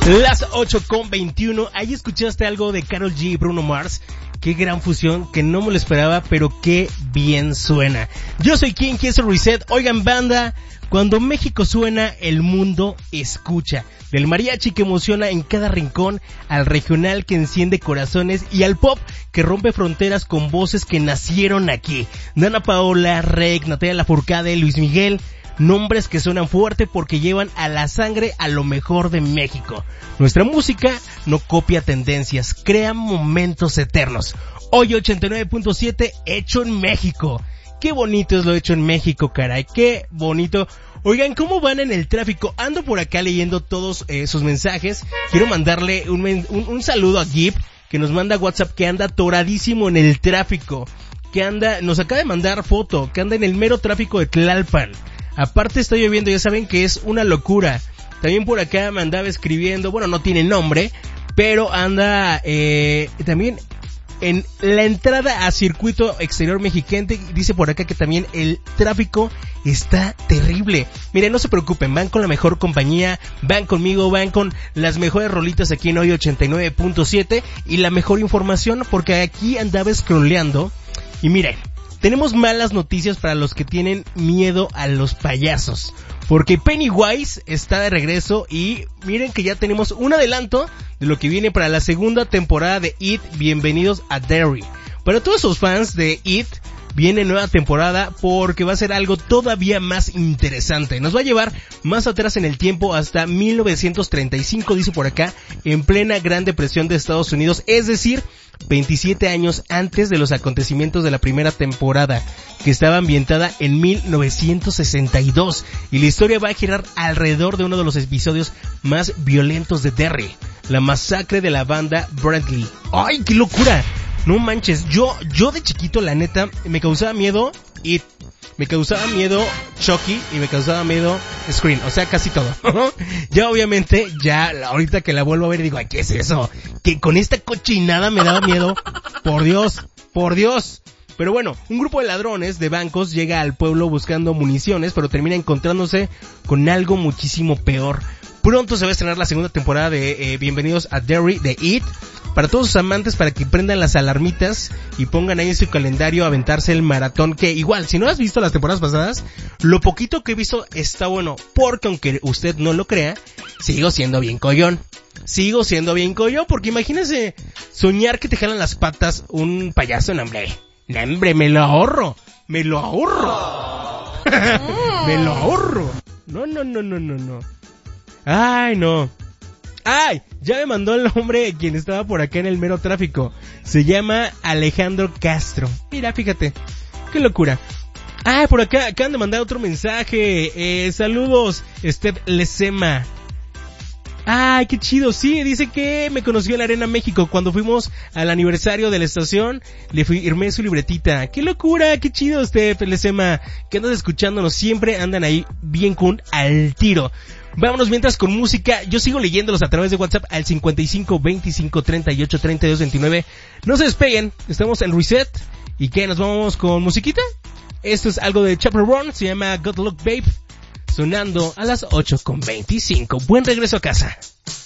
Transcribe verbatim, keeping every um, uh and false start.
Las ocho con veintiuno, ahí escuchaste algo de Karol G y Bruno Mars. Qué gran fusión, que no me lo esperaba, pero qué bien suena. Yo soy King, que es el Reset. Oigan, banda, cuando México suena, el mundo escucha. Del mariachi que emociona en cada rincón, al regional que enciende corazones y al pop que rompe fronteras con voces que nacieron aquí. Dana Paola, Reik, Natalia Lafourcade, Luis Miguel, nombres que suenan fuerte porque llevan a la sangre a lo mejor de México. Nuestra música no copia tendencias, crea momentos eternos. Hoy ochenta y nueve punto siete, hecho en México. Qué bonito es lo hecho en México, caray, qué bonito. Oigan, ¿cómo van en el tráfico? Ando por acá leyendo todos eh, sus mensajes. Quiero mandarle un, un, un saludo a Gip, que nos manda WhatsApp, que anda atoradísimo en el tráfico. Que anda, nos acaba de mandar foto, que anda en el mero tráfico de Tlalpan. Aparte está lloviendo, ya saben que es una locura. También por acá me andaba escribiendo, bueno, no tiene nombre, pero anda eh, también en la entrada a Circuito Exterior Mexiquense. Dice por acá que también el tráfico está terrible. Miren, no se preocupen, van con la mejor compañía, van conmigo, van con las mejores rolitas aquí en Hoy ochenta y nueve punto siete y la mejor información, porque aquí andaba scrolleando y miren, tenemos malas noticias para los que tienen miedo a los payasos, porque Pennywise está de regreso y miren que ya tenemos un adelanto de lo que viene para la segunda temporada de It, Bienvenidos a Derry. Para todos esos fans de It, viene nueva temporada porque va a ser algo todavía más interesante. Nos va a llevar más atrás en el tiempo hasta mil novecientos treinta y cinco, dice por acá, en plena Gran Depresión de Estados Unidos, es decir, veintisiete años antes de los acontecimientos de la primera temporada, que estaba ambientada en mil novecientos sesenta y dos, y la historia va a girar alrededor de uno de los episodios más violentos de Derry, la masacre de la banda Bradley. ¡Ay, qué locura! No manches, yo, yo de chiquito, la neta, me causaba miedo It, me causaba miedo Chucky y me causaba miedo Scream, o sea, casi todo. Ya obviamente, ya ahorita que la vuelvo a ver digo, ay, ¿qué es eso? Que con esta cochinada me daba miedo, por Dios, por Dios. Pero bueno, un grupo de ladrones de bancos llega al pueblo buscando municiones, pero termina encontrándose con algo muchísimo peor. Pronto se va a estrenar la segunda temporada de eh, Bienvenidos a Derry de It. Para todos sus amantes, para que prendan las alarmitas y pongan ahí en su calendario a aventarse el maratón, que igual, si no has visto las temporadas pasadas, lo poquito que he visto está bueno, porque aunque usted no lo crea, sigo siendo bien collón. Sigo siendo bien collón, porque imagínese soñar que te jalan las patas un payaso, no hombre, no hombre, me lo ahorro, me lo ahorro, me lo ahorro. No, no, no, no, no, no. Ay, no. ¡Ay! Ya me mandó el nombre quien estaba por acá en el mero tráfico. Se llama Alejandro Castro. Mira, fíjate. ¡Qué locura! ¡Ay, por acá! Acaban de mandar otro mensaje. Eh, saludos, Steph Lecema. ¡Ay, qué chido! Sí, dice que me conoció en la Arena México. Cuando fuimos al aniversario de la estación, le firmé su libretita. ¡Qué locura! ¡Qué chido, Steph Lecema! Que andas escuchándonos siempre, andan ahí bien con al tiro. Vámonos mientras con música. Yo sigo leyéndolos a través de WhatsApp al cincuenta y cinco, veinticinco, treinta y ocho, treinta y dos, veintinueve. No se despeguen, estamos en Reset. ¿Y qué? ¿Nos vamos con musiquita? Esto es algo de Chappell Roan, se llama Good Luck Babe, sonando a las ocho con veinticinco. Buen regreso a casa.